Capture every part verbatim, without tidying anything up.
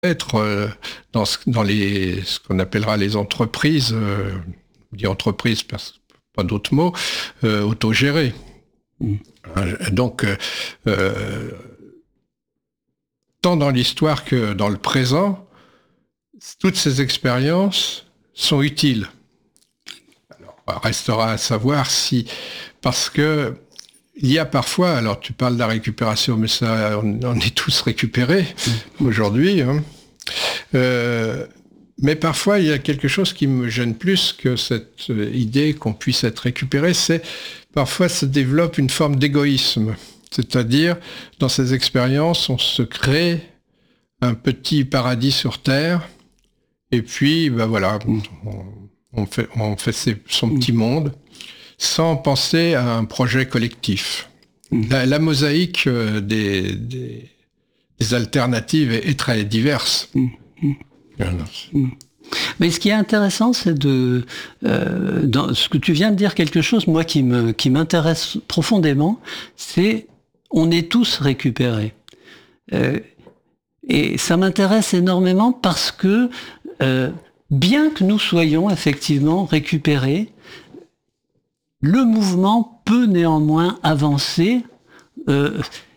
être euh, dans, ce, dans les, ce qu'on appellera les entreprises, euh, je dis entreprises, pas d'autres mots, euh, autogérées. Mmh. Donc, euh, tant dans l'histoire que dans le présent, toutes ces expériences sont utiles. Alors, restera à savoir si, parce que il y a parfois, alors tu parles de la récupération, mais ça, on, on est tous récupérés mmh. aujourd'hui, hein. euh, mais parfois il y a quelque chose qui me gêne plus que cette idée qu'on puisse être récupéré, c'est parfois se développe une forme d'égoïsme. C'est-à-dire, dans ces expériences, on se crée un petit paradis sur Terre, et puis, ben voilà, on, on fait, on fait ses, son petit monde, sans penser à un projet collectif. La, la mosaïque des, des, des alternatives est, est très diverse. Mais ce qui est intéressant, c'est de, euh, dans ce que tu viens de dire, quelque chose, moi, qui me, qui m'intéresse profondément, c'est on est tous récupérés. Euh, et ça m'intéresse énormément parce que, euh, bien que nous soyons effectivement récupérés, le mouvement peut néanmoins avancer euh,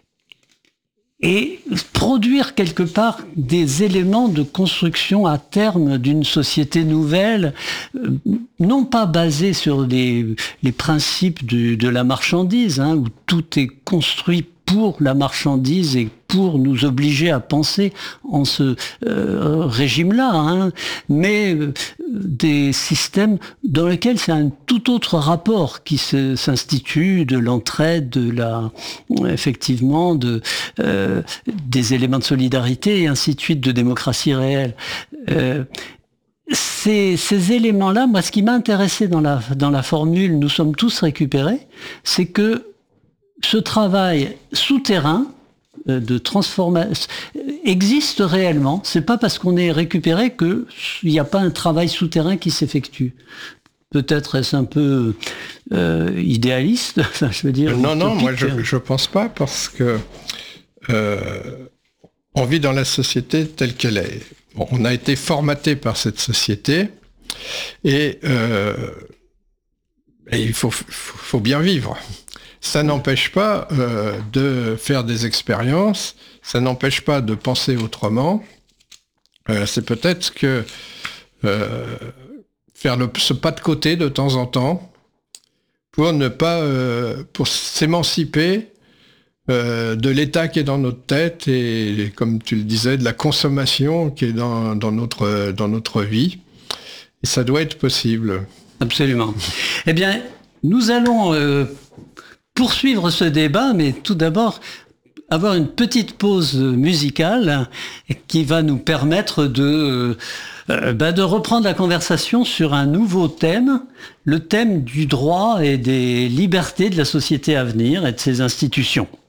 et produire quelque part des éléments de construction à terme d'une société nouvelle, euh, non pas basée sur les, les principes de, de la marchandise, hein, où tout est construit pour la marchandise et pour nous obliger à penser en ce euh, régime-là, hein, mais euh, des systèmes dans lesquels c'est un tout autre rapport qui se, s'institue, de l'entraide, de la, effectivement, de, euh, des éléments de solidarité et ainsi de suite, de démocratie réelle. Euh, Ces, ces éléments-là, moi, ce qui m'a intéressé dans la, dans la formule « nous sommes tous récupérés », c'est que ce travail souterrain euh, de transformation existe réellement. C'est pas parce qu'on est récupéré qu'il n'y a pas un travail souterrain qui s'effectue. Peut-être est-ce un peu euh, idéaliste, enfin, je veux dire. Non, non, moi je je pense pas, parce que euh, on vit dans la société telle qu'elle est. Bon, on a été formaté par cette société et, euh, et il faut, faut, faut bien vivre. Ça n'empêche pas euh, de faire des expériences, ça n'empêche pas de penser autrement. Euh, c'est peut-être que euh, faire le, ce pas de côté de temps en temps pour ne pas, euh, pour s'émanciper euh, de l'état qui est dans notre tête et, comme tu le disais, de la consommation qui est dans, dans notre dans notre vie. Et ça doit être possible. Absolument. Eh bien, nous allons euh, poursuivre ce débat, mais tout d'abord avoir une petite pause musicale qui va nous permettre de, euh, bah de reprendre la conversation sur un nouveau thème, le thème du droit et des libertés de la société à venir et de ses institutions.